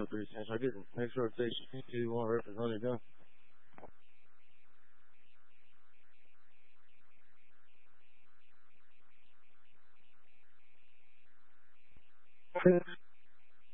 know 3 cents. I didn't make sure it says 2 1 reference on it done.